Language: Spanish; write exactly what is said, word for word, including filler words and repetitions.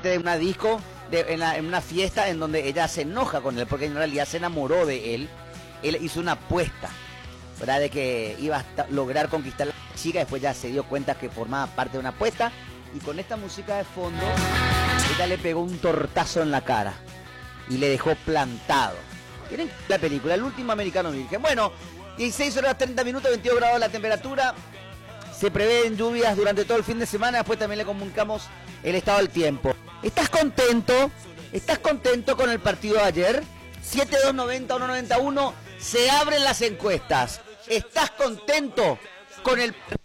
parte de una disco, de, en, la, en una fiesta en donde ella se enoja con él, porque en realidad se enamoró de él. Él hizo una apuesta, ¿verdad? De que iba a lograr conquistar a la chica, después ya se dio cuenta que formaba parte de una apuesta, y con esta música de fondo, ella le pegó un tortazo en la cara, y le dejó plantado. ¿Tienen la película? El último americano virgen. Bueno, dieciséis horas treinta minutos, veintidós grados la temperatura. Se prevén lluvias durante todo el fin de semana. Después también le comunicamos el estado del tiempo. ¿Estás contento? ¿Estás contento con el partido de ayer? siete dos noventa, uno noventa y uno. Se abren las encuestas. ¿Estás contento con el partido?